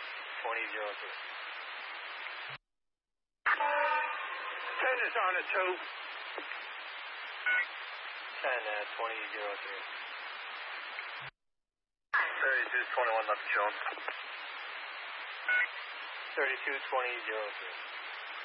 2003. 10 is on a 2. 10, 2003. 32, 21 left Jones. 32, 2003.